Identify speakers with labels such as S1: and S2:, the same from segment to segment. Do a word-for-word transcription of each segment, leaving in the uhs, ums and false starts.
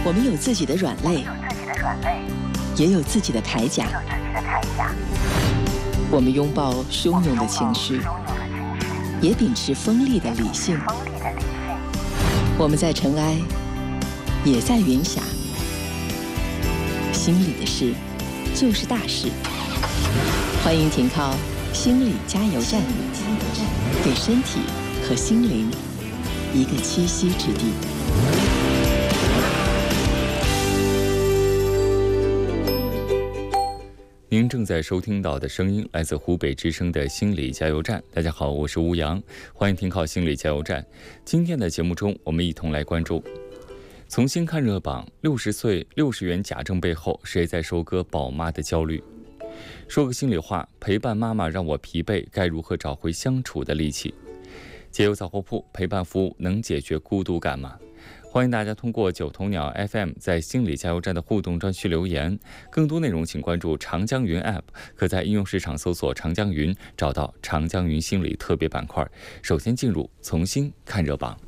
S1: 我们有自己的软肋，也有自己的铠甲。我们拥抱汹涌的情绪，也秉持锋利的理性。我们在尘埃，也在云霞。心里的事，就是大事。欢迎停靠心理加油站，给身体和心灵一个栖息之地。
S2: 您正在收听到的声音来自湖北之声的心理加油站。大家好，我是吴阳，欢迎停靠心理加油站。今天的节目中，我们一同来关注从新看热榜，六十岁六十元假证背后，谁在收割宝妈的焦虑？说个心里话，陪伴妈妈让我疲惫，该如何找回相处的力气？解忧杂货铺陪伴服务能解决孤独感吗？欢迎大家通过九头鸟 F M 在心理加油站的互动专区留言。更多内容请关注长江云 App， 可在应用市场搜索长江云，找到长江云心理特别板块。首先进入从新看热榜。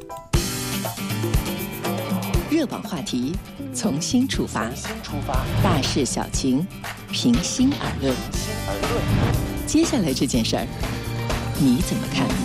S1: 热榜话题，从新出发，大事小情，平心而论。接下来这件事儿，你怎么看？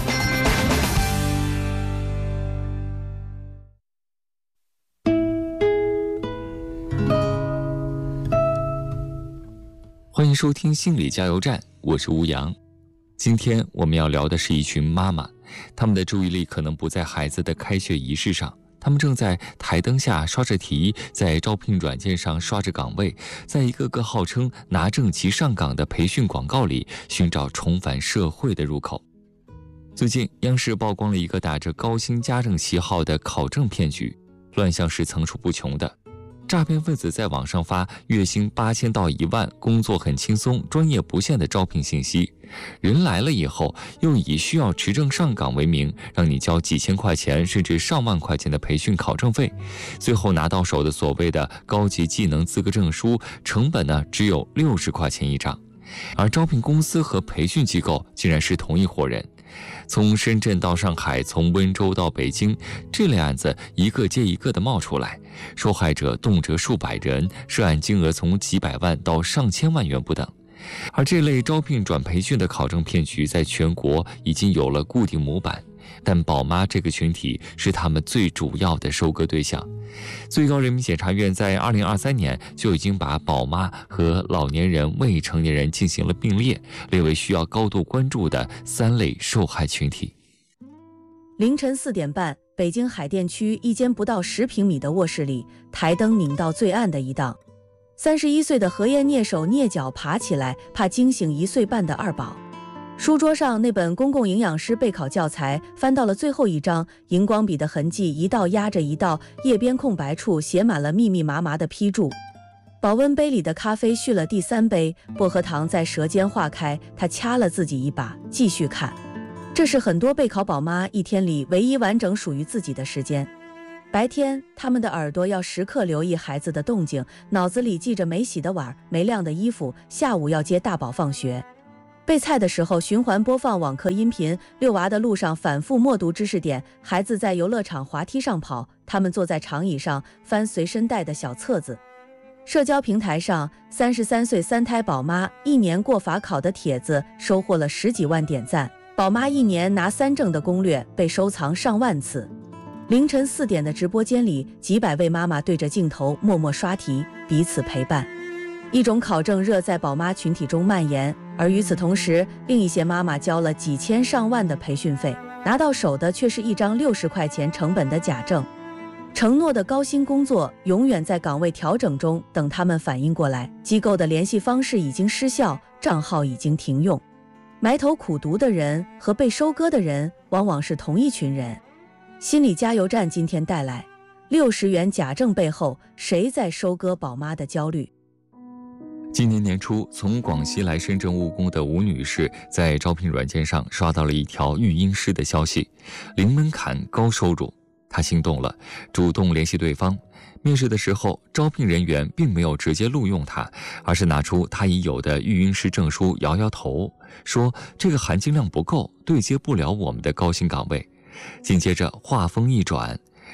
S2: 欢迎收听心理加油站，我是吴阳。今天我们要聊的是一群妈妈，她们的注意力可能不在孩子的开学仪式上，她们正在台灯下刷着题，在招聘软件上刷着岗位，在一个个号称拿证即上岗的培训广告里寻找重返社会的入口。最近央视曝光了一个打着高薪家政旗号的考证骗局，乱象是层出不穷的。诈骗分子在网上发月薪八千到一万，工作很轻松，专业不限的招聘信息。人来了以后，又以需要持证上岗为名，让你交几千块钱甚至上万块钱的培训考证费，最后拿到手的所谓的高级技能资格证书，成本呢只有六十块钱一张。而招聘公司和培训机构竟然是同一伙人。从深圳到上海，从温州到北京，这类案子一个接一个的冒出来，受害者动辄数百人，涉案金额从几百万到上千万元不等。而这类招聘转培训的考证骗局在全国已经有了固定模板，但宝妈这个群体是他们最主要的收割对象。最高人民检察院在二零二三年就已经把宝妈和老年人、未成年人进行了并列，列为需要高度关注的三类受害群体。
S3: 凌晨四点半，北京海淀区一间不到十平米的卧室里，台灯拧到最暗的一档。三十一岁的何燕蹑手蹑脚爬起来，怕惊醒一岁半的二宝。书桌上那本公共营养师备考教材翻到了最后一章，荧光笔的痕迹一道压着一道，页边空白处写满了密密麻麻的批注。保温杯里的咖啡续了第三杯，薄荷糖在舌尖化开，他掐了自己一把，继续看。这是很多备考宝妈一天里唯一完整属于自己的时间。白天，他们的耳朵要时刻留意孩子的动静，脑子里记着没洗的碗、没晾的衣服，下午要接大宝放学。备菜的时候循环播放网课音频，遛娃的路上反复默读知识点，孩子在游乐场滑梯上跑，他们坐在长椅上翻随身带的小册子。社交平台上，三十三岁三胎宝妈一年过法考的帖子收获了十几万点赞，宝妈一年拿三证的攻略被收藏上万次。凌晨四点的直播间里，几百位妈妈对着镜头默默刷题，彼此陪伴。一种考证热在宝妈群体中蔓延，而与此同时，另一些妈妈交了几千上万的培训费，拿到手的却是一张六十块钱成本的假证。承诺的高薪工作永远在岗位调整中等他们反应过来，机构的联系方式已经失效，账号已经停用。埋头苦读的人和被收割的人往往是同一群人。心理加油站今天带来六十元假证背后，谁在收割宝妈的焦虑？
S2: 今年年初，从广西来深圳务工的吴女士在招聘软件上刷到了一条育婴师的消息，零门槛高收入。她心动了，主动联系对方。面试的时候，招聘人员并没有直接录用她，而是拿出她已有的育婴师证书摇摇头，说这个含金量不够，对接不了我们的高薪岗位。紧接着话锋一转，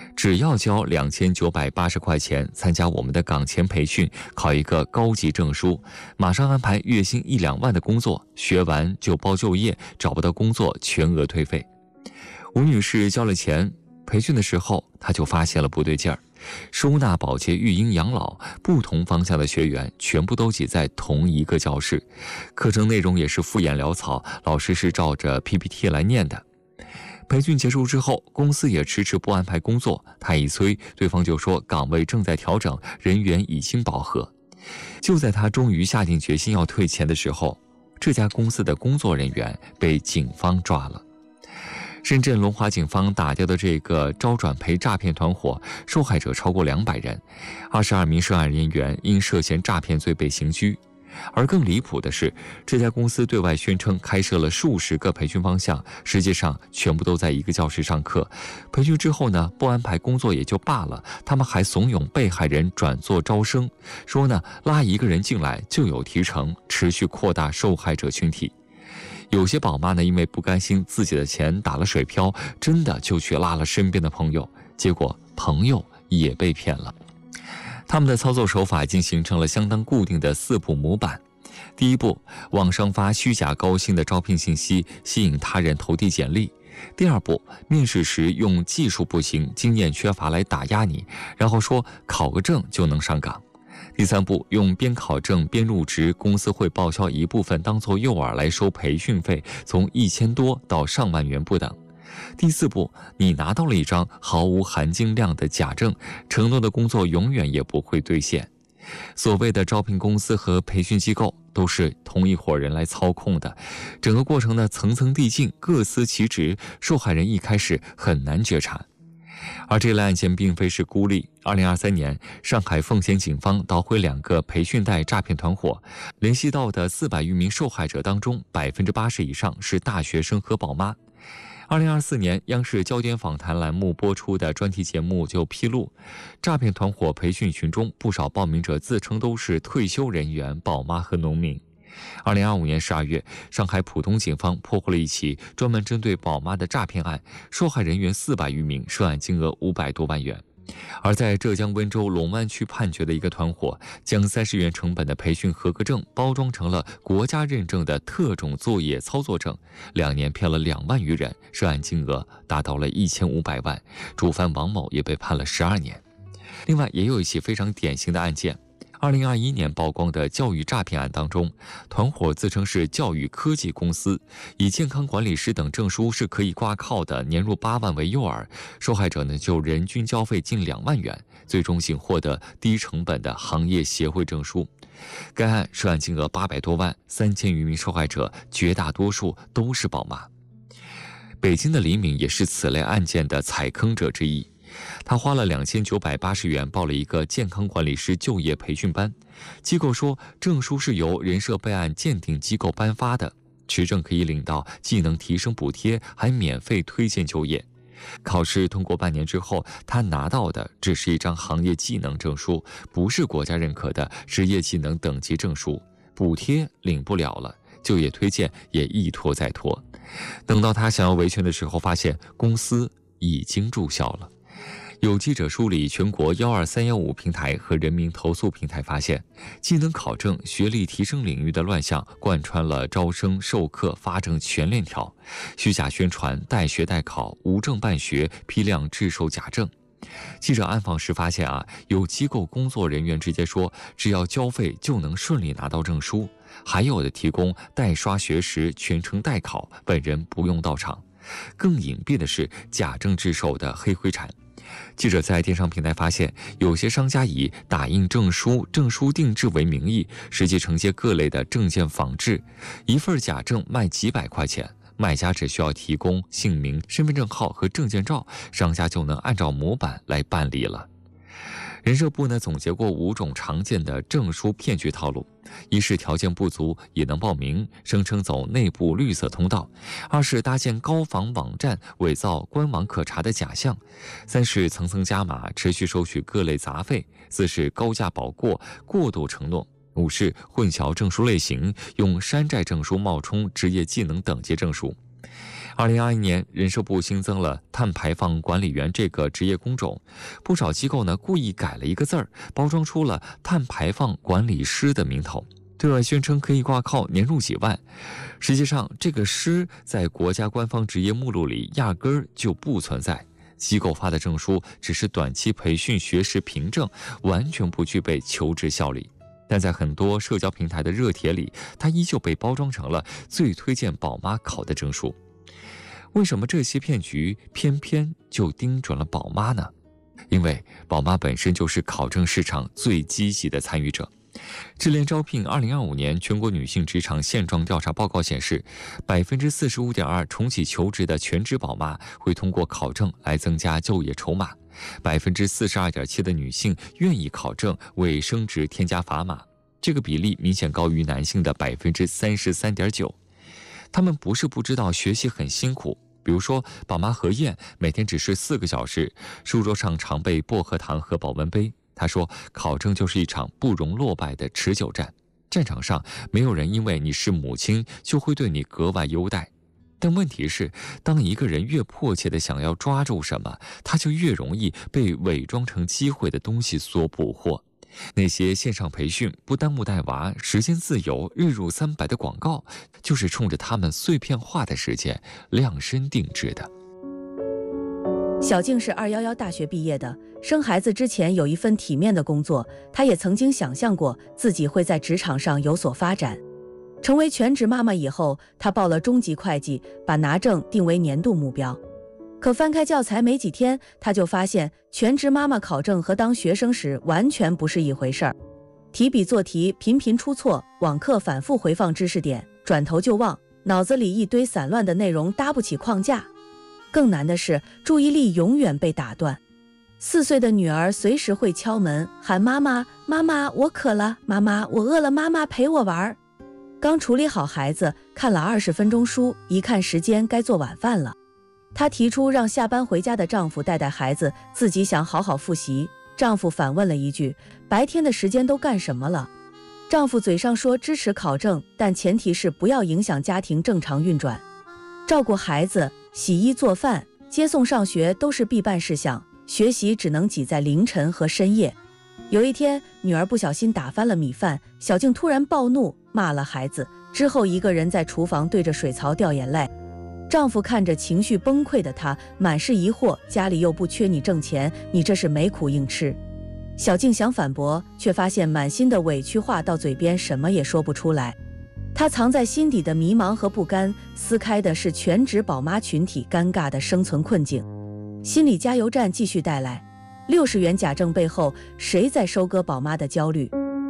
S2: 只要交两千九百八十块钱，参加我们的岗前培训，考一个高级证书，马上安排月薪一两万的工作，学完就包就业，找不到工作全额退费。吴女士交了钱，培训的时候她就发现了不对劲儿，收纳、保洁、育婴、养老不同方向的学员全部都挤在同一个教室，课程内容也是敷衍潦草，老师是照着 P P T 来念的。培训结束之后，公司也迟迟不安排工作，他一催，对方就说岗位正在调整，人员已经饱和。就在他终于下定决心要退钱的时候，这家公司的工作人员被警方抓了。深圳龙华警方打掉的这个招转赔诈骗团伙，受害者超过两百人，二十二名涉案人员因涉嫌诈骗罪被刑拘。而更离谱的是，这家公司对外宣称开设了数十个培训方向，实际上全部都在一个教室上课。培训之后呢，不安排工作也就罢了，他们还怂恿被害人转做招生，说呢拉一个人进来就有提成，持续扩大受害者群体。有些宝妈呢，因为不甘心自己的钱打了水漂，真的就去拉了身边的朋友，结果朋友也被骗了。他们的操作手法已经形成了相当固定的四步模板。第一步，网上发虚假高薪的招聘信息，吸引他人投递简历。第二步，面试时用技术不行、经验缺乏来打压你，然后说考个证就能上岗。第三步，用边考证边入职，公司会报销一部分当作诱饵来收培训费，从一千多到上万元不等。第四步，你拿到了一张毫无含金量的假证，承诺的工作永远也不会兑现。所谓的招聘公司和培训机构都是同一伙人来操控的，整个过程呢层层递进，各司其职，受害人一开始很难觉察。而这类案件并非是孤立。二零二三年，上海奉贤警方捣毁两个培训贷诈骗团伙，联系到的四百余名受害者当中，百分之八十以上是大学生和宝妈。二零二四年，央视焦点访谈栏目播出的专题节目就披露，诈骗团伙培训群中不少报名者自称都是退休人员、宝妈和农民。二零二五年十二月，上海浦东警方破获了一起专门针对宝妈的诈骗案，受害人员四百余名，涉案金额五百多万元。而在浙江温州龙湾区判决的一个团伙，将三十元成本的培训合格证包装成了国家认证的特种作业操作证，两年骗了两万余人，涉案金额达到了一千五百万。主犯王某也被判了十二年。另外，也有一起非常典型的案件。二零二一年曝光的教育诈骗案当中，团伙自称是教育科技公司，以健康管理师等证书是可以挂靠的，年入八万为诱饵，受害者呢就人均交费近两万元，最终仅获得低成本的行业协会证书。该案涉案金额八百多万，三千余名受害者，绝大多数都是宝妈。北京的李敏也是此类案件的踩坑者之一。他花了两千九百八十元报了一个健康管理师就业培训班，机构说证书是由人社备案鉴定机构颁发的，持证可以领到技能提升补贴，还免费推荐就业。考试通过半年之后，他拿到的只是一张行业技能证书，不是国家认可的职业技能等级证书，补贴领不了了，就业推荐也一拖再拖。等到他想要维权的时候，发现公司已经注销了。有记者梳理全国幺二三幺五平台和人民投诉平台，发现技能考证、学历提升领域的乱象贯穿了招生、授课、发证全链条，虚假宣传、代学代考、无证办学，批量制售假证。记者暗访时发现啊，有机构工作人员直接说，只要交费就能顺利拿到证书，还有的提供代刷学时、全程代考，本人不用到场。更隐蔽的是假证制售的黑灰产。记者在电商平台发现，有些商家以打印证书、证书定制为名义，实际承接各类的证件仿制，一份假证卖几百块钱，卖家只需要提供姓名、身份证号和证件照，商家就能按照模板来办理了。人社部呢总结过五种常见的证书骗局套路：一是条件不足也能报名，声称走内部绿色通道；二是搭建高仿网站，伪造官网可查的假象；三是层层加码，持续收取各类杂费；四是高价保过，过度承诺；五是混淆证书类型，用山寨证书冒充职业技能等级证书。 二零二一年，人社部新增了碳排放管理员这个职业工种，不少机构呢故意改了一个字儿，包装出了碳排放管理师的名头，对外宣称可以挂靠，年入几万。实际上，这个师在国家官方职业目录里压根儿就不存在，机构发的证书只是短期培训学识凭证，完全不具备求职效力。但在很多社交平台的热帖里，它依旧被包装成了最推荐宝妈考的证书。为什么这些骗局偏偏就盯准了宝妈呢？因为宝妈本身就是考证市场最积极的参与者。智联招聘二零二五年全国女性职场现状调查报告显示，百分之四十五点二重启求职的全职宝妈会通过考证来增加就业筹码，百分之四十二点七的女性愿意考证为升职添加砝码，这个比例明显高于男性的百分之三十三点九。他们不是不知道学习很辛苦。比如说，宝妈何燕每天只睡四个小时，书桌上常备薄荷糖和保温杯。她说，考证就是一场不容落败的持久战，战场上没有人因为你是母亲就会对你格外优待。但问题是，当一个人越迫切地想要抓住什么，他就越容易被伪装成机会的东西所捕获。那些线上培训、不耽误带娃、时间自由、日入三百的广告，就是冲着他们碎片化的时间量身定制的。
S3: 小静是二一一大学毕业的，生孩子之前有一份体面的工作，她也曾经想象过自己会在职场上有所发展。成为全职妈妈以后，她报了中级会计，把拿证定为年度目标。可翻开教材没几天，她就发现全职妈妈考证和当学生时完全不是一回事儿。提笔做题频频出错，网课反复回放知识点，转头就忘，脑子里一堆散乱的内容搭不起框架。更难的是，注意力永远被打断。四岁的女儿随时会敲门喊妈妈，妈妈我渴了，妈妈我饿了，妈妈陪我玩。刚处理好孩子，看了二十分钟书，一看时间该做晚饭了。她提出让下班回家的丈夫带带孩子，自己想好好复习。丈夫反问了一句，白天的时间都干什么了？丈夫嘴上说支持考证，但前提是不要影响家庭正常运转。照顾孩子、洗衣做饭、接送上学都是必办事项，学习只能挤在凌晨和深夜。有一天，女儿不小心打翻了米饭，小静突然暴怒，骂了孩子，之后一个人在厨房对着水槽掉眼泪。丈夫看着情绪崩溃的她，满是疑惑，家里又不缺你挣钱，你这是没苦硬吃。小静想反驳，却发现满心的委屈话到嘴边什么也说不出来。她藏在心底的迷茫和不甘，撕开的是全职宝妈群体尴尬的生存困境。心理加油站继续带来，六十元假证背后，谁在收割宝妈的焦虑？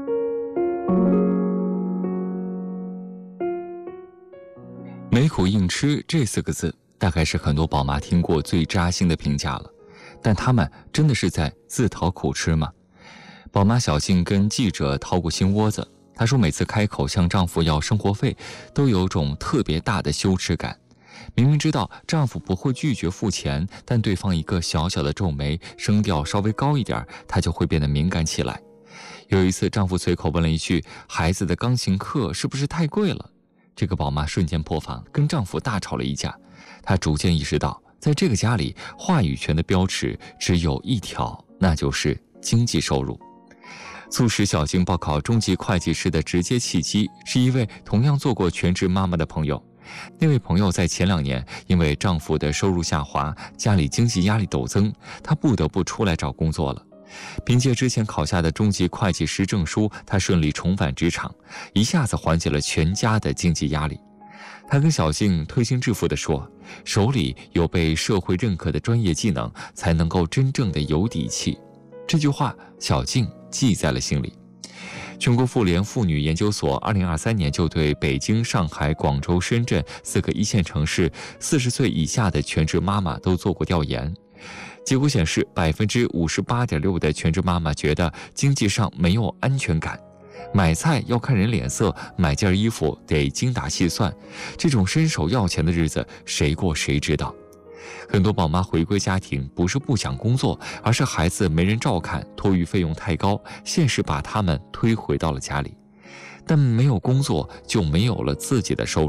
S2: 没苦硬吃这四个字，大概是很多宝妈听过最扎心的评价了。但他们真的是在自讨苦吃吗？宝妈小静跟记者掏过心窝子，她说每次开口向丈夫要生活费，都有种特别大的羞耻感。明明知道丈夫不会拒绝付钱，但对方一个小小的皱眉，声调稍微高一点，她就会变得敏感起来。有一次，丈夫随口问了一句：“孩子的钢琴课是不是太贵了？”这个宝妈瞬间破防，跟丈夫大吵了一架。她逐渐意识到，在这个家里，话语权的标尺只有一条，那就是经济收入。促使小静报考中级会计师的直接契机，是一位同样做过全职妈妈的朋友。那位朋友在前两年因为丈夫的收入下滑，家里经济压力陡增，她不得不出来找工作了。凭借之前考下的中级会计师证书，她顺利重返职场，一下子缓解了全家的经济压力。她跟小静推心置腹地说，手里有被社会认可的专业技能，才能够真正的有底气。这句话小静记在了心里。全国妇联妇女研究所二零二三年就对北京、上海、广州、深圳四个一线城市四十岁以下的全职妈妈都做过调研。结果显示，百分之五十八点六的全职妈妈觉得经济上没有安全感，买菜要看人脸色，买件衣服得精打细算，这种伸手要钱的日子谁过谁知道。很多宝妈回归家庭不是不想工作，而是孩子没人照看，托育费用太高，现实把他们推回到了家里。但没有工作就没有了自己的收入，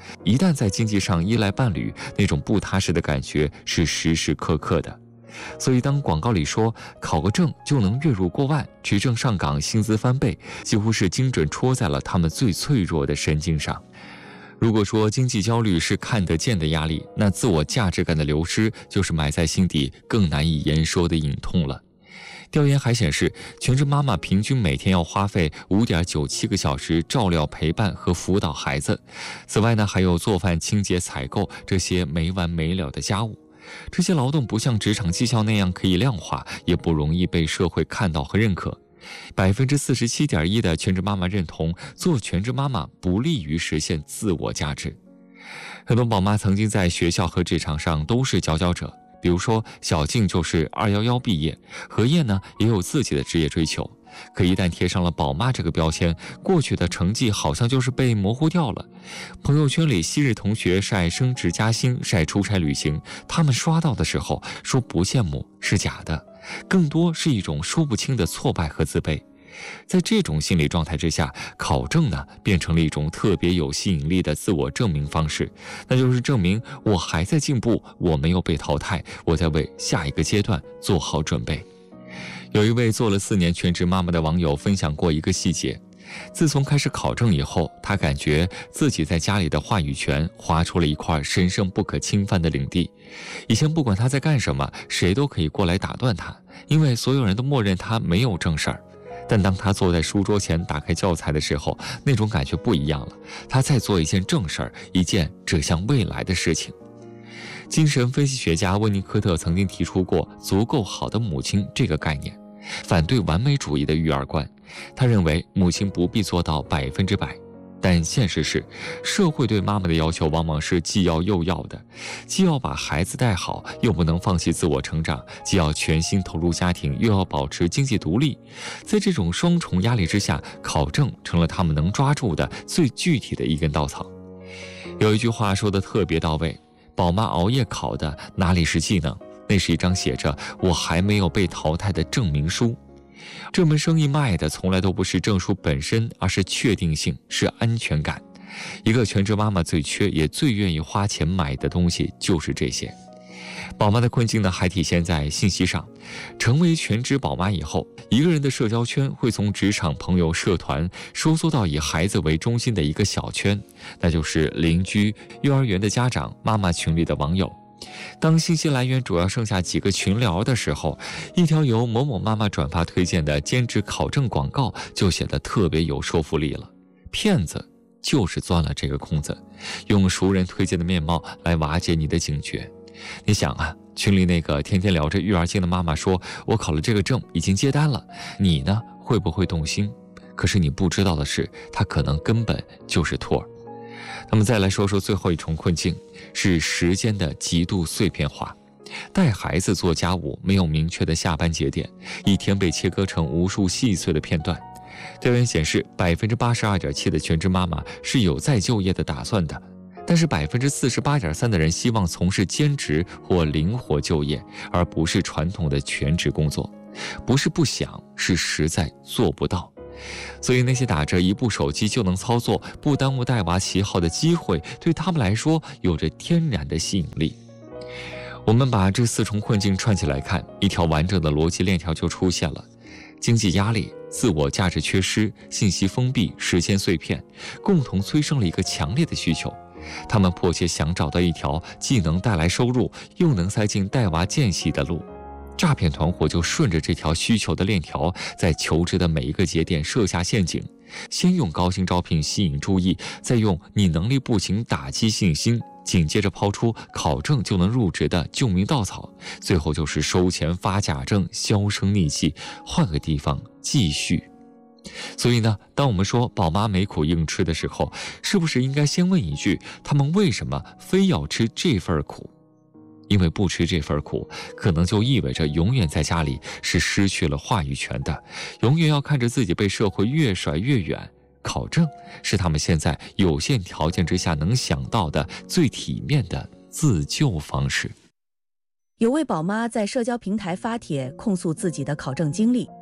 S2: 一旦在经济上依赖伴侣，那种不踏实的感觉是时时刻刻的。所以当广告里说考个证就能月入过万，持证上岗薪资翻倍，几乎是精准戳在了他们最脆弱的神经上。如果说经济焦虑是看得见的压力，那自我价值感的流失就是埋在心底更难以言说的隐痛了。调研还显示，全职妈妈平均每天要花费 五点九七个小时照料、陪伴和辅导孩子。此外呢，还有做饭、清洁、采购这些没完没了的家务。这些劳动不像职场绩效那样可以量化，也不容易被社会看到和认可。百分之四十七点一的全职妈妈认同做全职妈妈不利于实现自我价值。很多宝妈曾经在学校和职场上都是佼佼者，比如说小静就是二一一毕业，何燕呢也有自己的职业追求。可一旦贴上了宝妈这个标签，过去的成绩好像就是被模糊掉了。朋友圈里昔日同学晒升职加薪、晒出差旅行，他们刷到的时候说不羡慕是假的，更多是一种说不清的挫败和自卑。在这种心理状态之下，考证呢变成了一种特别有吸引力的自我证明方式，那就是证明我还在进步，我没有被淘汰，我在为下一个阶段做好准备。有一位做了四年全职妈妈的网友分享过一个细节，自从开始考证以后，她感觉自己在家里的话语权划出了一块神圣不可侵犯的领地。以前不管她在干什么，谁都可以过来打断她，因为所有人都默认她没有正事儿。但当她坐在书桌前打开教材的时候，那种感觉不一样了，她在做一件正事儿，一件指向未来的事情。精神分析学家温尼科特曾经提出过足够好的母亲这个概念，反对完美主义的育儿观。他认为母亲不必做到百分之百，但现实是，社会对妈妈的要求往往是既要又要的，既要把孩子带好，又不能放弃自我成长，既要全心投入家庭，又要保持经济独立。在这种双重压力之下，考证成了他们能抓住的最具体的一根稻草。有一句话说得特别到位，宝妈熬夜考的哪里是技能，那是一张写着我还没有被淘汰的证明书。这门生意卖的从来都不是证书本身，而是确定性，是安全感。一个全职妈妈最缺也最愿意花钱买的东西就是这些。宝妈的困境呢，还体现在信息上。成为全职宝妈以后，一个人的社交圈会从职场、朋友、社团收缩到以孩子为中心的一个小圈，那就是邻居、幼儿园的家长、妈妈群里的网友。当信息来源主要剩下几个群聊的时候，一条由某某妈妈转发推荐的兼职考证广告就显得特别有说服力了。骗子就是钻了这个空子，用熟人推荐的面貌来瓦解你的警觉。你想啊，群里那个天天聊着育儿经的妈妈说，我考了这个证，已经接单了，你呢会不会动心？可是你不知道的是，她可能根本就是托儿。那么再来说说最后一重困境，是时间的极度碎片化。带孩子做家务没有明确的下班节点，一天被切割成无数细碎的片段。调研显示， 百分之八十二点七 的全职妈妈是有再就业的打算的，但是 百分之四十八点三 的人希望从事兼职或灵活就业，而不是传统的全职工作。不是不想，是实在做不到。所以那些打着一部手机就能操作、不耽误带娃旗号的机会，对他们来说有着天然的吸引力。我们把这四重困境串起来看，一条完整的逻辑链条就出现了。经济压力、自我价值缺失、信息封闭、时间碎片，共同催生了一个强烈的需求。他们迫切想找到一条既能带来收入，又能塞进带娃间隙的路。诈骗团伙就顺着这条需求的链条，在求职的每一个节点设下陷阱，先用高薪招聘吸引注意，再用你能力不行打击信心，紧接着抛出考证就能入职的救命稻草，最后就是收钱发假证，销声匿迹，换个地方继续。所以呢，当我们说宝妈没苦硬吃的时候，是不是应该先问一句，他们为什么非要吃这份苦？因为不吃这份苦，可能就意味着永远在家里是失去了话语权的，永远要看着自己被社会越甩越远。考证是他们现在有限条件之下能想到的最体面的自救方式。
S3: 有位宝妈在社交平台发帖控诉自己的考证经历。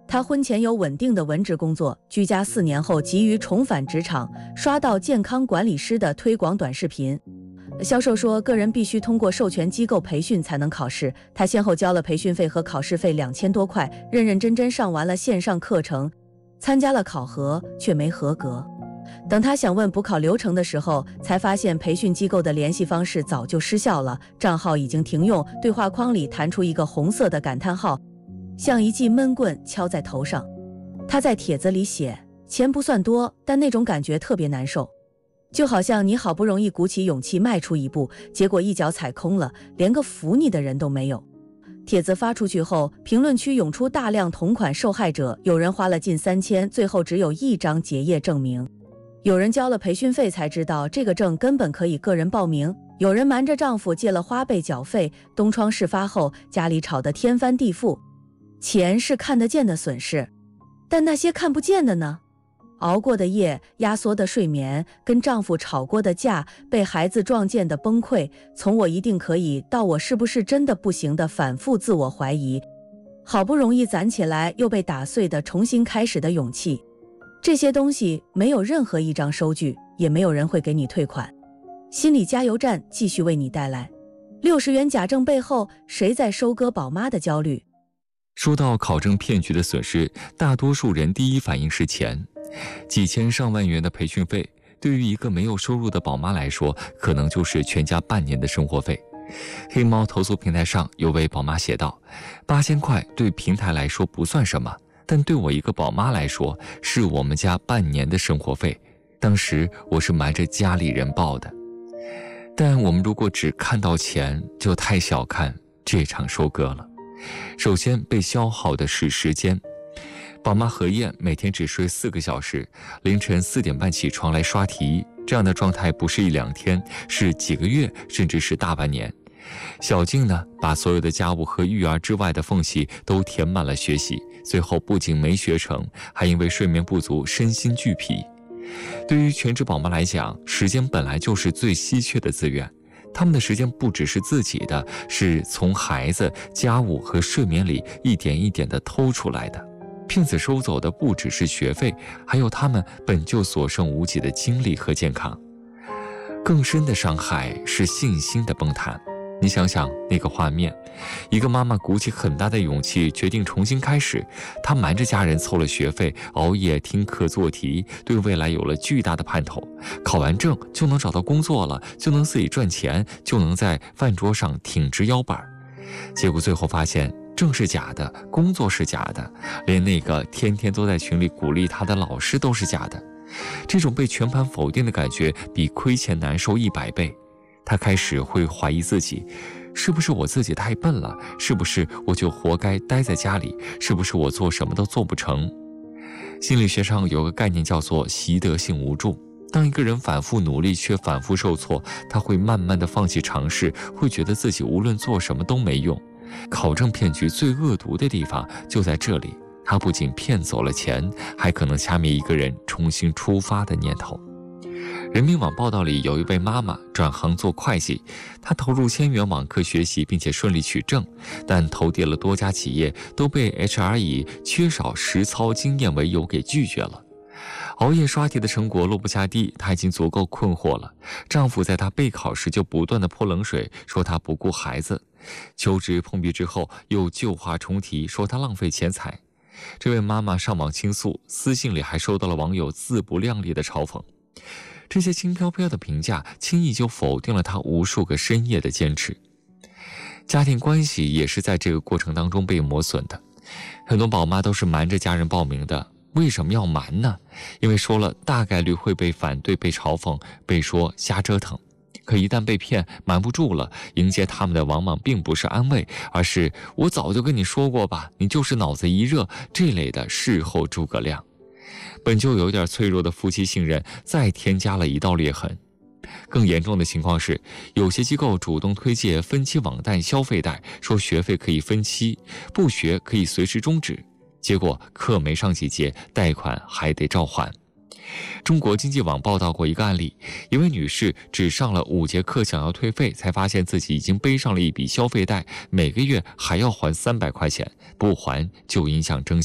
S3: 他婚前有稳定的文职工作，居家四年后急于重返职场，刷到健康管理师的推广短视频。销售说，个人必须通过授权机构培训才能考试。他先后交了培训费和考试费两千多块，认认真真上完了线上课程，参加了考核，却没合格。等他想问补考流程的时候，才发现培训机构的联系方式早就失效了，账号已经停用。对话框里弹出一个红色的感叹号，像一记闷棍敲在头上。他在帖子里写，钱不算多，但那种感觉特别难受，就好像你好不容易鼓起勇气迈出一步，结果一脚踩空了，连个扶你的人都没有。帖子发出去后，评论区涌出大量同款受害者，有人花了近三千，最后只有一张结业证明；有人交了培训费才知道这个证根本可以个人报名；有人瞒着丈夫借了花呗缴费，东窗事发后家里吵得天翻地覆。钱是看得见的损失，但那些看不见的呢？熬过的夜，压缩的睡眠，跟丈夫吵过的架，被孩子撞见的崩溃，从我一定可以到我是不是真的不行的反复自我怀疑，好不容易攒起来又被打碎的重新开始的勇气，这些东西没有任何一张收据，也没有人会给你退款。心理加油站继续为你带来六十元假证背后谁在收割宝妈的焦虑。
S2: 说到考证骗局的损失，大多数人第一反应是钱。几千上万元的培训费，对于一个没有收入的宝妈来说，可能就是全家半年的生活费。黑猫投诉平台上有位宝妈写道，八千块对平台来说不算什么，但对我一个宝妈来说，是我们家半年的生活费。当时我是瞒着家里人报的。但我们如果只看到钱，就太小看这场收割了。首先被消耗的是时间。宝妈何燕每天只睡四个小时，凌晨四点半起床来刷题，这样的状态不是一两天，是几个月，甚至是大半年。小静呢，把所有的家务和育儿之外的缝隙都填满了学习，最后不仅没学成，还因为睡眠不足身心俱疲。对于全职宝妈来讲，时间本来就是最稀缺的资源，他们的时间不只是自己的，是从孩子、家务和睡眠里一点一点地偷出来的。骗子收走的不只是学费，还有他们本就所剩无几的精力和健康。更深的伤害是信心的崩塌。你想想那个画面，一个妈妈鼓起很大的勇气决定重新开始，她瞒着家人凑了学费，熬夜听课做题，对未来有了巨大的盼头，考完证就能找到工作了，就能自己赚钱，就能在饭桌上挺直腰板。结果最后发现证是假的，工作是假的，连那个天天都在群里鼓励她的老师都是假的。这种被全盘否定的感觉比亏钱难受一百倍。他开始会怀疑自己，是不是我自己太笨了？是不是我就活该待在家里？是不是我做什么都做不成？心理学上有个概念叫做习得性无助。当一个人反复努力却反复受挫，他会慢慢的放弃尝试，会觉得自己无论做什么都没用。考证骗局最恶毒的地方就在这里，他不仅骗走了钱，还可能掐灭一个人重新出发的念头。人民网报道里有一位妈妈转行做会计，她投入千元网课学习，并且顺利取证，但投递了多家企业，都被 H R 以缺少实操经验为由给拒绝了。熬夜刷题的成果落不下地，她已经足够困惑了。丈夫在她备考时就不断的泼冷水，说她不顾孩子。求职碰壁之后，又旧话重提，说她浪费钱财。这位妈妈上网倾诉，私信里还收到了网友自不量力的嘲讽。这些轻飘飘的评价轻易就否定了她无数个深夜的坚持。家庭关系也是在这个过程当中被磨损的。很多宝妈都是瞒着家人报名的，为什么要瞒呢？因为说了大概率会被反对、被嘲讽、被说瞎折腾。可一旦被骗，瞒不住了，迎接他们的往往并不是安慰，而是我早就跟你说过吧，你就是脑子一热，这类的事后诸葛亮。本就有点脆弱的夫妻信任再添加了一道裂痕。更严重的情况是，有些机构主动推介分期网贷、消费贷，说学费可以分期，不学可以随时终止，结果课没上几节，贷款还得照还。中国经济网报道过一个案例，一位女士只上了五节课想要退费，才发现自己已经背上了一笔消费贷，每个月还要还三百块钱，不还就影响征信。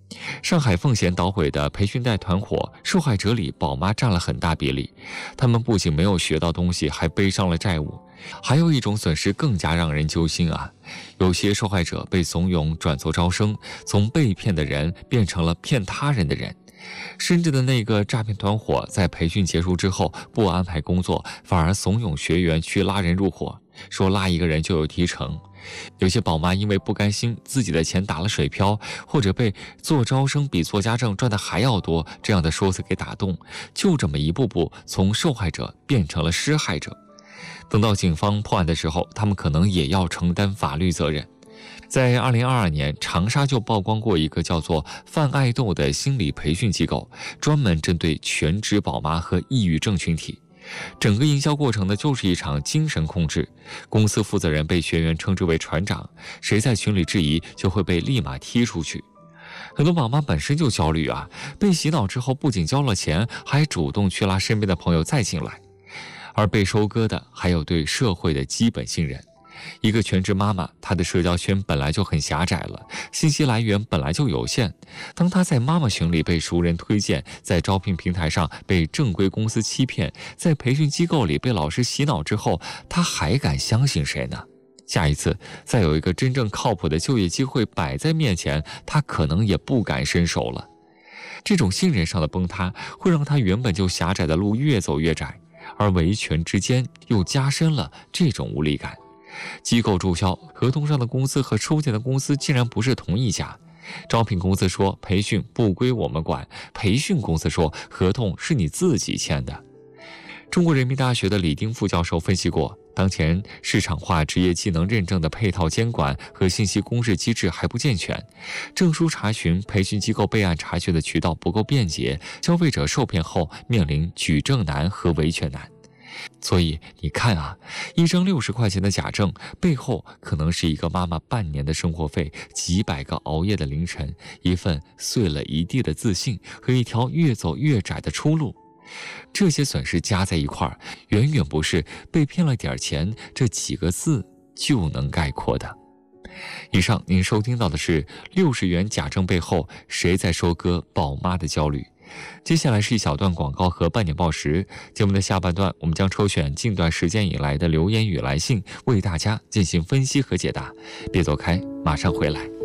S2: 上海奉贤捣毁的培训贷团伙，受害者里宝妈占了很大比例。他们不仅没有学到东西，还背上了债务。还有一种损失更加让人揪心啊！有些受害者被怂恿转做招生，从被骗的人变成了骗他人的人。深圳的那个诈骗团伙在培训结束之后不安排工作，反而怂恿学员去拉人入伙，说拉一个人就有提成。有些宝妈因为不甘心自己的钱打了水漂，或者被做招生比做家政赚的还要多这样的说辞给打动，就这么一步步从受害者变成了施害者。等到警方破案的时候，他们可能也要承担法律责任。在二零二二年，长沙就曝光过一个叫做泛爱豆的心理培训机构，专门针对全职宝妈和抑郁症群体。整个营销过程呢，就是一场精神控制。公司负责人被学员称之为船长，谁在群里质疑，就会被立马踢出去。很多宝妈本身就焦虑啊，被洗脑之后，不仅交了钱，还主动去拉身边的朋友再进来。而被收割的，还有对社会的基本信任。一个全职妈妈，她的社交圈本来就很狭窄了，信息来源本来就有限。当她在妈妈群里被熟人推荐，在招聘平台上被正规公司欺骗，在培训机构里被老师洗脑之后，她还敢相信谁呢？下一次再有一个真正靠谱的就业机会摆在面前，她可能也不敢伸手了。这种信任上的崩塌，会让她原本就狭窄的路越走越窄，而维权之间又加深了这种无力感。机构注销，合同上的公司和收钱的公司竟然不是同一家。招聘公司说培训不归我们管，培训公司说合同是你自己签的。中国人民大学的李丁副教授分析过，当前市场化职业技能认证的配套监管和信息公示机制还不健全，证书查询、培训机构备案查询的渠道不够便捷，消费者受骗后面临举证难和维权难。所以你看啊，一张六十块钱的假证背后，可能是一个妈妈半年的生活费、几百个熬夜的凌晨、一份碎了一地的自信和一条越走越窄的出路。这些损失加在一块儿，远远不是被骗了点钱这几个字就能概括的。以上您收听到的是六十元假证背后谁在收割宝妈的焦虑。接下来是一小段广告和半点报时。节目的下半段，我们将抽选近段时间以来的留言与来信，为大家进行分析和解答。别走开，马上回来。